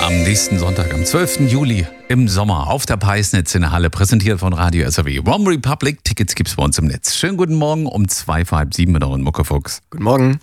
Am nächsten Sonntag, am 12. Juli im Sommer auf der Peisnitz in der Halle, präsentiert von Radio SAW. One Republic, Tickets gibt's bei uns im Netz. Schönen guten Morgen um 6:55 vor 7 mit euren Muckefuchs. Guten Morgen.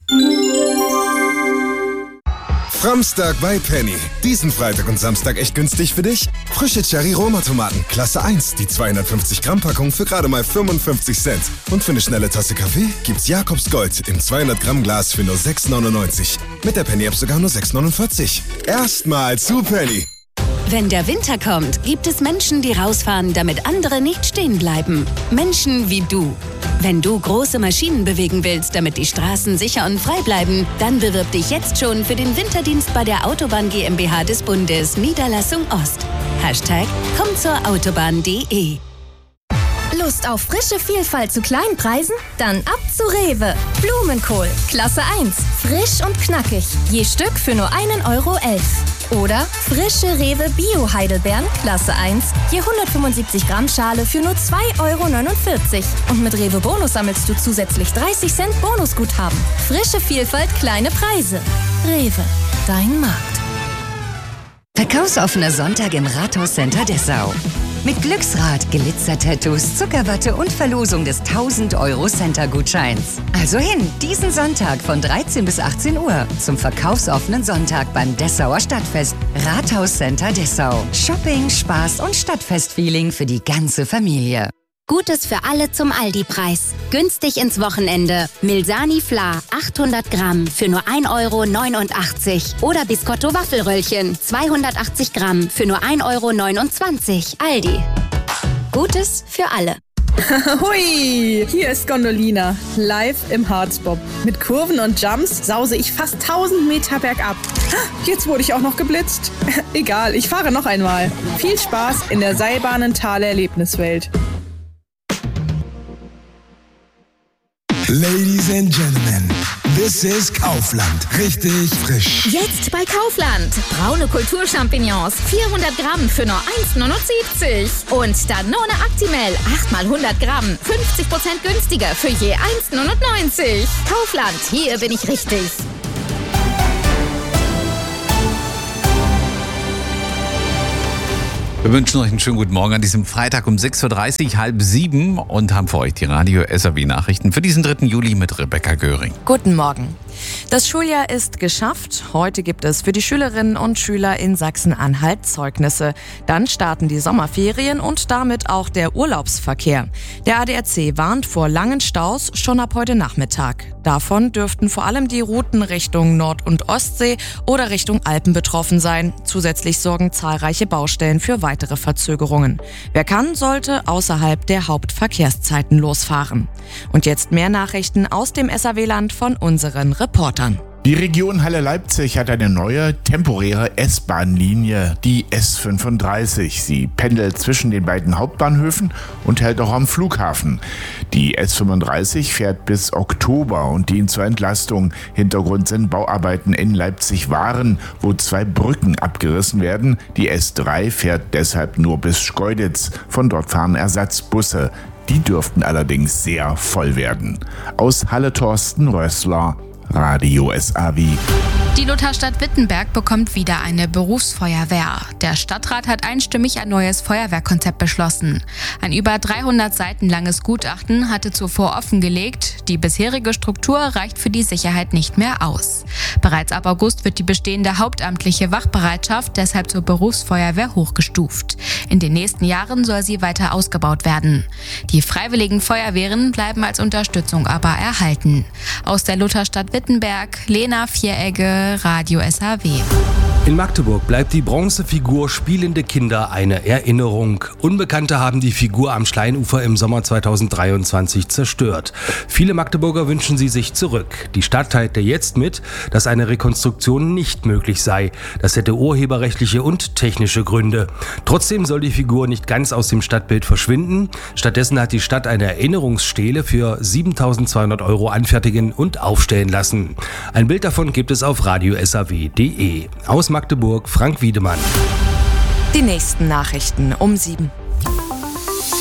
Framstag bei Penny. Diesen Freitag und Samstag echt günstig für dich. Frische Cherry-Roma-Tomaten, Klasse 1, die 250 Gramm Packung für gerade mal 55 Cent. Und für eine schnelle Tasse Kaffee gibt's Jakobs Gold im 200 Gramm Glas für nur 6,99. Mit der Penny-App sogar nur 6,49. Erstmal zu Penny. Wenn der Winter kommt, gibt es Menschen, die rausfahren, damit andere nicht stehen bleiben. Menschen wie du. Wenn du große Maschinen bewegen willst, damit die Straßen sicher und frei bleiben, dann bewirb dich jetzt schon für den Winterdienst bei der Autobahn GmbH des Bundes, Niederlassung Ost. #kommtzurautobahn.de. Lust auf frische Vielfalt zu kleinen Preisen? Dann ab zu Rewe. Blumenkohl, Klasse 1, frisch und knackig. Je Stück für nur 1,11 €. Oder frische Rewe Bio-Heidelbeeren, Klasse 1, je 175 Gramm Schale für nur 2,49 €. Und mit Rewe Bonus sammelst du zusätzlich 30 Cent Bonusguthaben. Frische Vielfalt, kleine Preise. Rewe, dein Markt. Verkaufsoffener Sonntag im Rathauscenter Dessau. Mit Glücksrad, Glitzer-Tattoos, Zuckerwatte und Verlosung des 1.000 € Center-Gutscheins. Also hin, diesen Sonntag von 13 bis 18 Uhr zum verkaufsoffenen Sonntag beim Dessauer Stadtfest. Rathauscenter Dessau. Shopping, Spaß und Stadtfestfeeling für die ganze Familie. Gutes für alle zum Aldi-Preis. Günstig ins Wochenende. Milsani Fla 800 Gramm für nur 1,89 € Oder Biscotto Waffelröllchen 280 Gramm für nur 1,29 € Aldi. Gutes für alle. Hui, hier ist Gondolina, live im Harzbob. Mit Kurven und Jumps sause ich fast 1000 Meter bergab. Jetzt wurde ich auch noch geblitzt. Egal, ich fahre noch einmal. Viel Spaß in der Seilbahnenthaler Erlebniswelt. Ladies and Gentlemen, this is Kaufland. Richtig frisch. Jetzt bei Kaufland. Braune Kulturchampignons, 400 Gramm für nur 1,79 €. Und Danone Actimel, 8 mal 100 Gramm, 50% günstiger für je 1,99 €. Kaufland, hier bin ich richtig. Wir wünschen euch einen schönen guten Morgen an diesem Freitag um 6:30 Uhr, 6:30 und haben für euch die Radio SAW Nachrichten für diesen 3. Juli mit Rebecca Göring. Guten Morgen. Das Schuljahr ist geschafft. Heute gibt es für die Schülerinnen und Schüler in Sachsen-Anhalt Zeugnisse. Dann starten die Sommerferien und damit auch der Urlaubsverkehr. Der ADAC warnt vor langen Staus schon ab heute Nachmittag. Davon dürften vor allem die Routen Richtung Nord- und Ostsee oder Richtung Alpen betroffen sein. Zusätzlich sorgen zahlreiche Baustellen für weitere Verzögerungen. Wer kann, sollte außerhalb der Hauptverkehrszeiten losfahren. Und jetzt mehr Nachrichten aus dem SAW-Land von unseren Reportern. Die Region Halle-Leipzig hat eine neue, temporäre S-Bahn-Linie, die S35. Sie pendelt zwischen den beiden Hauptbahnhöfen und hält auch am Flughafen. Die S35 fährt bis Oktober und dient zur Entlastung. Hintergrund sind Bauarbeiten in Leipzig-Waren, wo 2 Brücken abgerissen werden. Die S3 fährt deshalb nur bis Schkeuditz. Von dort fahren Ersatzbusse. Die dürften allerdings sehr voll werden. Aus Halle Thorsten Rössler, Radio SAW. Die Lutherstadt Wittenberg bekommt wieder eine Berufsfeuerwehr. Der Stadtrat hat einstimmig ein neues Feuerwehrkonzept beschlossen. Ein über 300 Seiten langes Gutachten hatte zuvor offengelegt, die bisherige Struktur reicht für die Sicherheit nicht mehr aus. Bereits ab August wird die bestehende hauptamtliche Wachbereitschaft deshalb zur Berufsfeuerwehr hochgestuft. In den nächsten Jahren soll sie weiter ausgebaut werden. Die freiwilligen Feuerwehren bleiben als Unterstützung aber erhalten. Aus der Lutherstadt Wittenberg, Lena Vieregge, Radio SAW. In Magdeburg bleibt die Bronzefigur Spielende Kinder eine Erinnerung. Unbekannte haben die Figur am Schleinufer im Sommer 2023 zerstört. Viele Magdeburger wünschen sie sich zurück. Die Stadt teilte jetzt mit, dass eine Rekonstruktion nicht möglich sei. Das hätte urheberrechtliche und technische Gründe. Trotzdem soll die Figur nicht ganz aus dem Stadtbild verschwinden. Stattdessen hat die Stadt eine Erinnerungsstele für 7.200 € anfertigen und aufstellen lassen. Ein Bild davon gibt es auf radiosaw.de. Aus Magdeburg, Frank Wiedemann. Die nächsten Nachrichten um 7.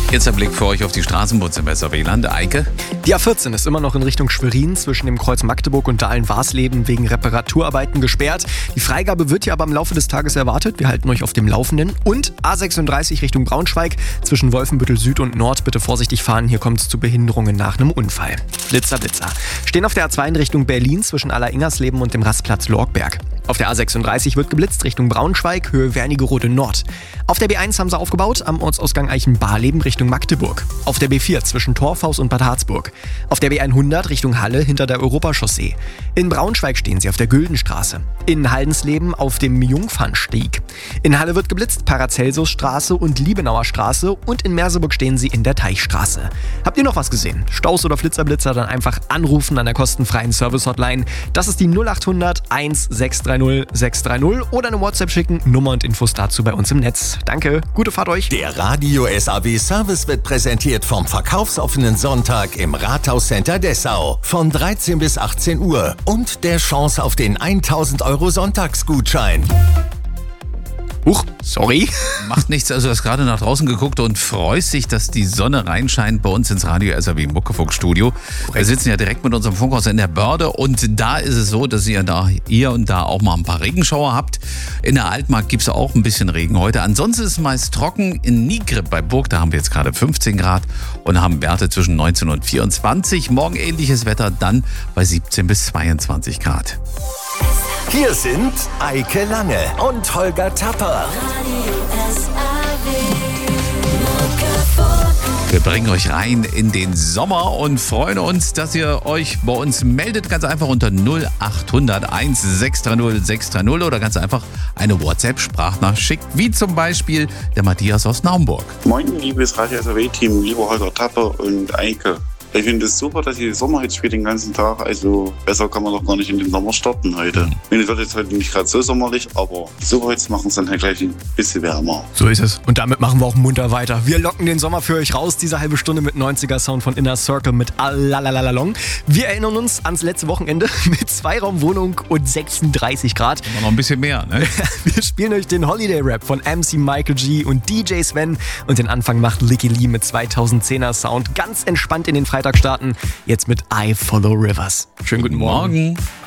Jetzt ein Blick für euch auf die Straßenbus im SRW-Land. Eike? Die A14 ist immer noch in Richtung Schwerin zwischen dem Kreuz Magdeburg und Dahlen-Warsleben wegen Reparaturarbeiten gesperrt. Die Freigabe wird hier aber im Laufe des Tages erwartet. Wir halten euch auf dem Laufenden. Und A36 Richtung Braunschweig zwischen Wolfenbüttel Süd und Nord. Bitte vorsichtig fahren, hier kommt es zu Behinderungen nach einem Unfall. Blitzer. Stehen auf der A2 in Richtung Berlin zwischen Aller-Ingersleben und dem Rastplatz Lorgberg. Auf der A36 wird geblitzt Richtung Braunschweig, Höhe Wernigerode Nord. Auf der B1 haben sie aufgebaut, am Ortsausgang Eichenbarleben Richtung Magdeburg. Auf der B4 zwischen Torfhaus und Bad Harzburg. Auf der B100 Richtung Halle hinter der Europachaussee. In Braunschweig stehen sie auf der Güldenstraße. In Haldensleben auf dem Jungfernstieg. In Halle wird geblitzt Paracelsusstraße und Liebenauer Straße und in Merseburg stehen sie in der Teichstraße. Habt ihr noch was gesehen? Staus oder Flitzer, dann einfach anrufen an der kostenfreien Service-Hotline. Das ist die 0800 1630 630 oder eine WhatsApp schicken. Nummer und Infos dazu bei uns im Netz. Danke, gute Fahrt euch. Der Radio SAW Service wird präsentiert vom verkaufsoffenen Sonntag im Rathauscenter Dessau von 13 bis 18 Uhr und der Chance auf den 1000 € Sonntagsgutschein. Sorry. Macht nichts, also du hast gerade nach draußen geguckt und freust dich, dass die Sonne reinscheint bei uns ins Radio SAW Muckefunkstudio. Wir sitzen ja direkt mit unserem Funkhaus in der Börde und da ist es so, dass ihr da hier und da auch mal ein paar Regenschauer habt. In der Altmark gibt es auch ein bisschen Regen heute. Ansonsten ist es meist trocken. In Nigrib bei Burg, da haben wir jetzt gerade 15 Grad und haben Werte zwischen 19 und 24. Morgen ähnliches Wetter, dann bei 17 bis 22 Grad. Hier sind Eike Lange und Holger Tapper. Wir bringen euch rein in den Sommer und freuen uns, dass ihr euch bei uns meldet. Ganz einfach unter 0800 1630 630 oder ganz einfach eine WhatsApp-Sprachnachricht schickt, wie zum Beispiel der Matthias aus Naumburg. Moin, liebes Radio SAW-Team, lieber Holger Tapper und Eike. Ich finde es super, dass die Sommerhitze spielt den ganzen Tag. Also besser kann man doch gar nicht in den Sommer starten heute. Es wird jetzt heute nicht gerade so sommerlich, aber Sommerhitze machen es dann halt gleich ein bisschen wärmer. So ist es. Und damit machen wir auch munter weiter. Wir locken den Sommer für euch raus. Diese halbe Stunde mit 90er-Sound von Inner Circle mit Alalalalong. Wir erinnern uns ans letzte Wochenende mit Zweiraumwohnung und 36 Grad. Noch ein bisschen mehr, ne? Wir spielen euch den Holiday-Rap von MC Michael G und DJ Sven. Und den Anfang macht Licky Lee mit 2010er-Sound. Ganz entspannt in den Freitag starten. Jetzt mit I Follow Rivers. Schönen guten Morgen.